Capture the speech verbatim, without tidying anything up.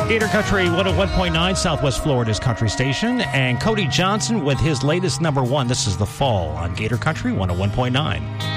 Gator Country one oh one point nine, Southwest Florida's country station, and Cody Johnson with his latest number one. This is The Fall on Gator Country one oh one point nine.